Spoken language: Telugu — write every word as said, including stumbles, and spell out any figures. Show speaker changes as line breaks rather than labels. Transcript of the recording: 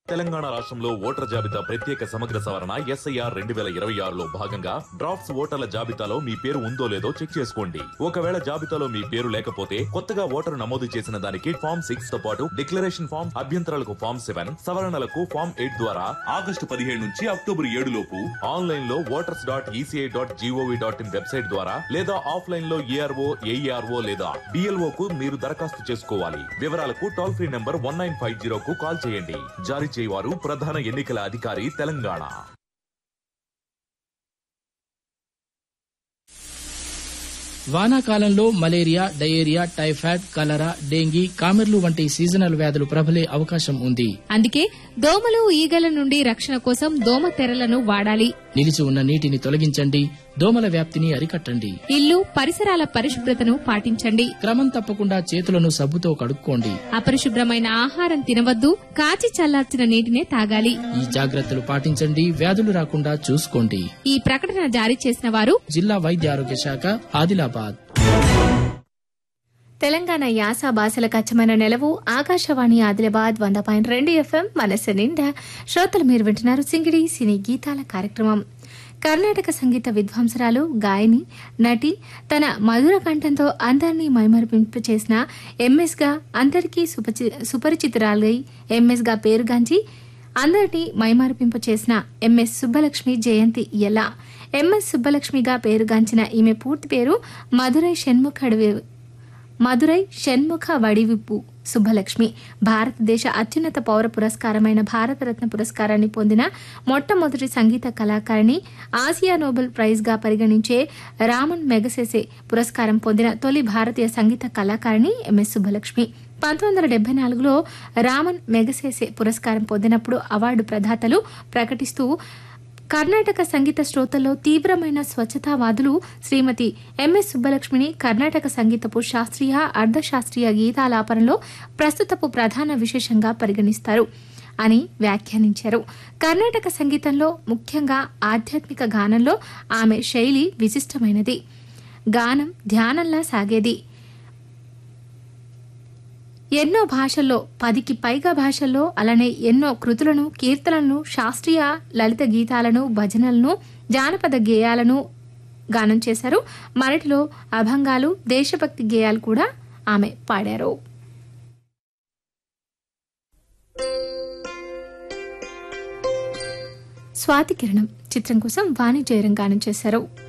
తెలంగాణ రాష్ట్రంలో ఓటర్ల జాబితా ప్రత్యేక సమగ్ర సవరణ ఎస్ఐఆర్ రెండు వేల ఇరవై ఆరులో భాగంగా డ్రాఫ్ట్స్ ఓటర్ల జాబితాలో మీ పేరు ఉందో లేదో చెక్ చేసుకోండి. ఒకవేళ జాబితాలో మీ పేరు లేకపోతే కొత్తగా ఓటరు నమోదు చేసిన దానికి ఫామ్ సిక్స్ తో పాటు డిక్లరేషన్ ఫామ్, అభ్యంతరాలకు ఫామ్ సెవెన్, సవరణలకు ఫామ్ ఎయిట్ ద్వారా ఆగస్టు పదిహేడు నుంచి అక్టోబర్ ఏడు లోపు ఆన్లైన్ లో voters dot ECI dot GOV dot in website ద్వారా లేదా ఆఫ్లైన్ లో ఏఆర్ఓ ఏఈఆర్ఓ లేదా బిఎల్ఓ కు మీరు దరఖాస్తు చేసుకోవాలి. వివరాలకు toll free number one nine five zero కు కాల్ చేయండి. జారీ చేయవారు ప్రధాన ఎన్నికల అధికారి తెలంగాణ.
వానాకాలంలో మలేరియా, డయేరియా, టైఫాయిడ్, కలరా, డెంగీ, కామెర్లు వంటి సీజనల్ వ్యాధులు ప్రబలే అవకాశం ఉంది.
అందుకే దోమలు, ఈగల నుండి రక్షణ కోసం దోమ తెరలను వాడాలి.
నిలిచి ఉన్న నీటిని తొలగించండి. దోమల వ్యాప్తిని అరికట్టండి.
ఇల్లు, పరిసరాల పరిశుభ్రతను పాటించండి.
క్రమం తప్పకుండా చేతులను సబ్బుతో కడుక్కోండి.
అపరిశుభ్రమైన ఆహారం తినవద్దు. కాచి చల్లార్చిన నీటినే తాగాలి.
ఈ జాగ్రత్తలు పాటించండి. వ్యాధులు రాకుండా చూసుకోండి.
ఈ ప్రకటన జారీ చేసిన వారు
జిల్లా వైద్య ఆరోగ్య శాఖ, ఆదిలాబాద్.
తెలంగాణ యాస భాషలకు అచ్చమైన నెలవు ఆకాశవాణి ఆదిలాబాద్ వంద పాయింట్ రెండు ఎఫ్ఎం మనస్సు నిండా. శ్రోతలు మీరు వింటున్నారు సింగిడి సినీ గీతాల కార్యక్రమం. కర్ణాటక సంగీత విద్వాంసరాలు, గాయని, నటి, తన మధుర కంఠంతో అందరినీ మైమరిపింపు చేసిన ఎంఎస్గా అందరికీ సుపరిచితురాలై ఎంఎస్గా పేరుగాంచి అందరినీ మైమరిపింపు చేసిన ఎంఎస్ సుబ్బలక్ష్మి జయంతి ఎలా. ఎంఎస్ సుబ్బలక్ష్మిగా పేరుగాంచిన ఈమె పూర్తి పేరు మధురై షణ్ముఖ మధురై షణ్ముఖ వడివిప్పు సుబ్బలక్ష్మి. భారతదేశ అత్యున్నత పౌర పురస్కారమైన భారతరత్న పురస్కారాన్ని పొందిన మొట్టమొదటి సంగీత కళాకారిణి. ఆసియా నోబెల్ ప్రైజ్గా పరిగణించే రామన్ మెగసెసే పురస్కారం పొందిన తొలి భారతీయ సంగీత కళాకారిణి ఎంఎస్ సుబ్బలక్ష్మి. పంతొమ్మిది వందల డెబ్బై నాలుగులో రామన్ మెగసెసే పురస్కారం పొందినప్పుడు అవార్డు ప్రదాతలు ప్రకటిస్తూ కర్ణాటక సంగీత శ్రోతల్లో తీవ్రమైన స్వచ్ఛతావాదులు శ్రీమతి ఎంఎస్ సుబ్బలక్ష్మిని కర్ణాటక సంగీతపు శాస్త్రీయ, అర్ధశాస్త్రీయ గీతాలాపనలో ప్రస్తుతపు ప్రధాన విశేషంగా పరిగణిస్తారు అని వ్యాఖ్యానించారు. కర్ణాటక సంగీతంలో ముఖ్యంగా ఆధ్యాత్మిక గానంలో ఆమె శైలి విశిష్టమైనది. గానం ధ్యానంలా సాగేది. ఎన్నో భాషల్లో, పదికి పైగా భాషల్లో, అలానే ఎన్నో కృతులను, కీర్తనలను, శాస్త్రీయ లలిత గీతాలను, భజనలను, జానపద గేయాలను గానం చేశారు. మరటిలో అభంగాలు, దేశభక్తి గేయాలు కూడా ఆమె పాడారు. స్వాతి కిరణం చిత్రం కోసం వాణి జయరాం గానం చేశారు.